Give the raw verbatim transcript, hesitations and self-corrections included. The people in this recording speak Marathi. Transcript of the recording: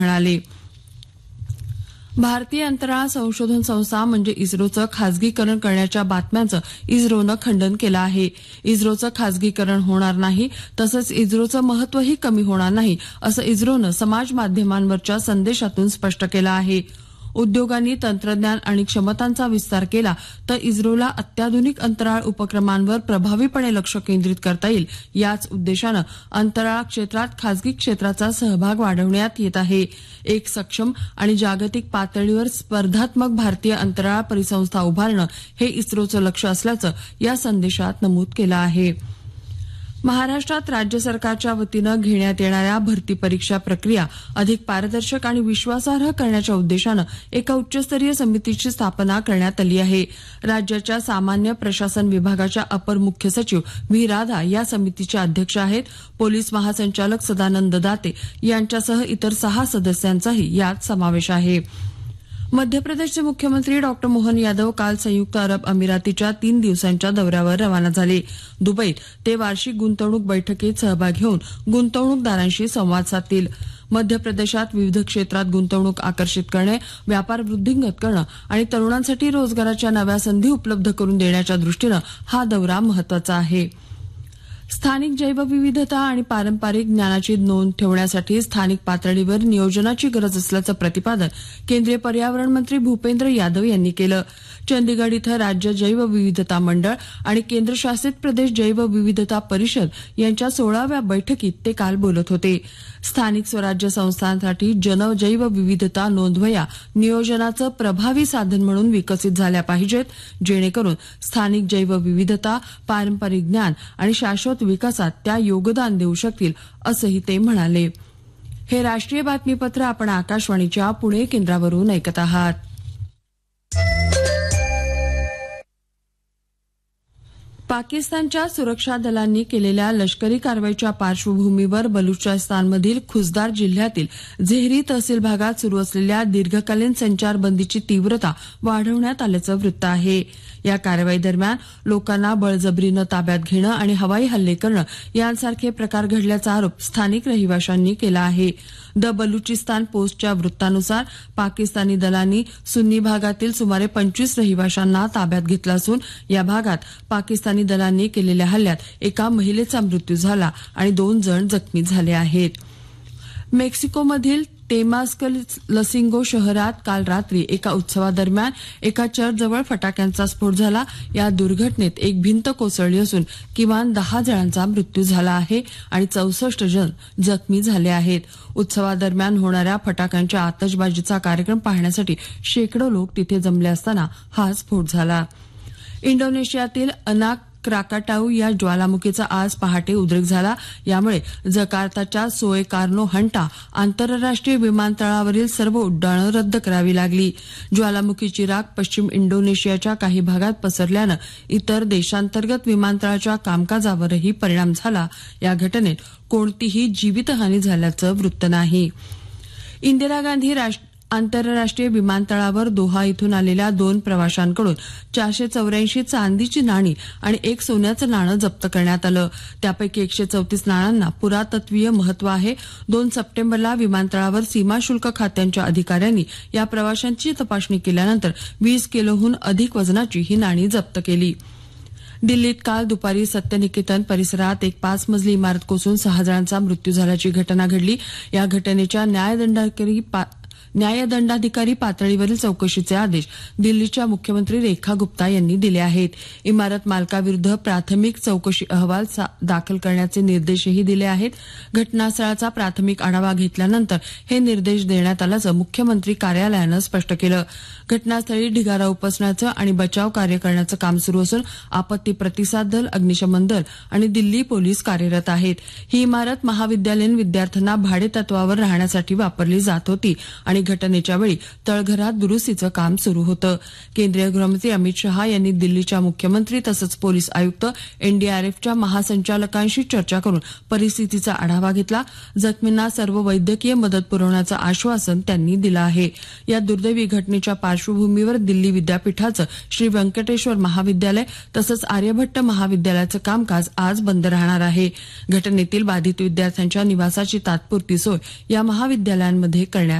म्हणाले. भारतीय अंतराळ संशोधन संस्था म्हणजे इस्रोचं खासगीकरण करण्याच्या बातम्यांचं इस्रोनं खंडन केलं आहे. इस्रोचं खासगीकरण होणार नाही, तसंच इस्रोचं महत्वही कमी होणार नाही, असं इस्रोनं समाज माध्यमांवरच्या संदेशातून स्पष्ट केलं आहे. उद्योगांनी तंत्रज्ञान आणि क्षमतांचा विस्तार केला तर इस्रोला अत्याधुनिक अंतराळ उपक्रमांवर प्रभावीपणे लक्ष केंद्रित करता येईल. याच उद्देशानं अंतराळ क्षेत्रात खासगी क्षेत्राचा सहभाग वाढवण्यात येत आहे. एक सक्षम आणि जागतिक पातळीवर स्पर्धात्मक भारतीय अंतराळ परिसंस्था उभारणं हे इस्रोचं लक्ष्य असल्याचं या संदेशात नमूद केलं आहे. महाराष्ट्रात राज्य सरकारच्या वतीनं घेण्यात येणाऱ्या भरती परीक्षा प्रक्रिया अधिक पारदर्शक आणि विश्वासार्ह करण्याच्या उद्देशानं एका उच्चस्तरीय समितीची स्थापना करण्यात आली आहे. राज्याच्या सामान्य प्रशासन विभागाच्या अपर मुख्य सचिव व्ही राधा या समितीचे अध्यक्ष आहेत. पोलीस महासंचालक सदानंद दाते यांच्यासह इतर सहा सदस्यांचाही यात समावेश आहे. मध्य प्रदेशचे मुख्यमंत्री डॉक्टर मोहन यादव काल संयुक्त अरब अमिरातीच्या तीन दिवसांच्या दौऱ्यावर रवाना झाले. दुबईत ते वार्षिक गुंतवणूक बैठकीत सहभाग घेऊन गुंतवणूकदारांशी संवाद साधतील. मध्य प्रदेशात विविध क्षेत्रात गुंतवणूक आकर्षित करणे, व्यापार वृद्धिंगत करणं आणि तरुणांसाठी रोजगाराच्या नव्या संधी उपलब्ध करून देण्याच्या दृष्टीनं हा दौरा महत्वाचा आहे. स्थानिक जैवविविधता आणि पारंपरिक ज्ञानाची नोंद ठेवण्यासाठी स्थानिक पातळीवर नियोजनाची गरज असल्याचं प्रतिपादन केंद्रीय पर्यावरण मंत्री भूपेंद्र यादव यांनी केलं. चंदीगड इथं राज्य जैवविविधता मंडळ आणि केंद्रशासित प्रदेश जैवविविधता परिषद यांच्या सोळाव्या बैठकीत ते काल बोलत होते. स्थानिक स्वराज्य संस्थांसाठी जन जैवविविधता नोंदवह्या नियोजनाचं प्रभावी साधन म्हणून विकसित झाल्या पाहिजेत, जेणेकरून स्थानिक जैवविविधता, पारंपरिक ज्ञान आणि शाश्वत विकासात त्या योगदान देऊ शकतील, असंही ते म्हणाले. हे राष्ट्रीय बातमीपत्र आपण आकाशवाणीच्या पुणे केंद्रावरून ऐकत आहात. पाकिस्तानच्या सुरक्षा दलांनी केलेल्या लष्करी कारवाईच्या पार्श्वभूमीवर बलुचिस्तानमधील खुजदार जिल्ह्यातील झेहरी तहसील भागात सुरू असलेल्या दीर्घकालीन संचारबंदीची तीव्रता वाढवण्यात आल्याचं वृत्त आहे. या कारवाईदरम्यान लोकांना बळजबरीनं ताब्यात घेणं आणि हवाई हल्ले करणं यांसारखे प्रकार घडल्याचा आरोप स्थानिक रहिवाशांनी केला आहे. द बलुचिस्तान पोस्टच्या वृत्तानुसार पाकिस्तानी दलांनी सुन्नी भागातील सुमारे पंचवीस रहिवाशांना ताब्यात घेतलं असून या भागात पाकिस्तानी दलांनी केलेल्या हल्ल्यात एका महिलेचा मृत्यू झाला आणि दोन जण जखमी झाले आहेत. मेक्सिकोमधील तेमास्कलसिंगो शहरात काल रात्री एका उत्सवादरम्यान एका चर्चजवळ फटाक्यांचा स्फोट झाला. या दुर्घटनेत एक भिंत कोसळली असून किमान दहा जणांचा मृत्यू झाला आहे आणि चौसष्ट जण जखमी झाले आहेत. उत्सवादरम्यान होणाऱ्या फटाक्यांच्या आतषबाजीचा कार्यक्रम पाहण्यासाठी शेकडो लोक तिथे जमले असताना हा स्फोट झाला. इंडोनेशियातील अनाक क्राकाटाऊ या ज्वालामुखीचा आज पहाटे उद्रेक झाला. यामुळे जकार्ताच्या सोएकार्नो हंटा आंतरराष्ट्रीय विमानतळावरील सर्व उड्डाणं रद्द करावी लागली. ज्वालामुखीची राख पश्चिम इंडोनेशियाच्या काही भागात पसरल्यानं इतर देशांतर्गत विमानतळाच्या कामकाजावरही परिणाम झाला. या घटनेत कोणतीही जीवितहानी झाल्याचं वृत्त नाही. इंदिरा गांधी आंतरराष्ट्रीय विमानतळावर दोहा इथून आलेल्या दोन प्रवाशांकडून चारशे चौऱ्याऐंशी चांदीची नाणी आणि एक सोन्याचं नाणं जप्त करण्यात आलं. त्यापैकी एकशे चौतीस नाण्यांना पुरातत्वीय महत्व आहे. दोन सप्टेंबरला विमानतळावर सीमाशुल्क खात्यांच्या अधिकाऱ्यांनी या प्रवाशांची तपासणी केल्यानंतर वीस किलोहून अधिक वजनाची ही नाणी जप्त केली. दिल्लीत काल दुपारी सत्यनिकेतन परिसरात एक पाच मजली इमारत कोसळून सहा जणांचा मृत्यू झाल्याची घटना घडली. या घटनेच्या न्यायदंडाधिकारी न्यायदंडाधिकारी पातळीवरील चौकशीचे आदेश दिल्लीच्या मुख्यमंत्री रेखा गुप्ता यांनी दिले आहेत. इमारत मालकाविरुद्ध प्राथमिक चौकशी अहवाल दाखल करण्याचे निर्देशही दिले आहेत. घटनास्थळाचा प्राथमिक आढावा घेतल्यानंतर हे निर्देश देण्यात आल्याचं मुख्यमंत्री कार्यालयानं स्पष्ट केलं. घटनास्थळी ढिगारा उपसण्याचं आणि बचाव कार्य करण्याचं काम सुरू असून आपत्ती प्रतिसाद दल, अग्निशमन दल आणि दिल्ली पोलीस कार्यरत आहेत. ही इमारत महाविद्यालयीन विद्यार्थ्यांना भाडेतत्वावर राहण्यासाठी वापरली जात होती आणि घटनेच्या वेळी तळघरात दुरुस्तीचं काम सुरू होतं. केंद्रीय गृहमंत्री अमित शहा यांनी दिल्लीच्या मुख्यमंत्री तसंच पोलीस आयुक्त एनडीआरएफच्या महासंचालकांशी चर्चा करून परिस्थितीचा आढावा घेतला. जखमींना सर्व वैद्यकीय मदत पुरवण्याचं आश्वासन त्यांनी दिलं आहे. या दुर्दैवी घटनेच्या पार्श्वभूमीवर दिल्ली विद्यापीठाचं श्री व्यंकटेश्वर महाविद्यालय तसंच आर्यभट्ट महाविद्यालयाचं कामकाज आज बंद राहणार आहे. घटनेतील बाधित विद्यार्थ्यांच्या निवासाची तात्पुरती सोय या महाविद्यालयांमध्ये करण्यात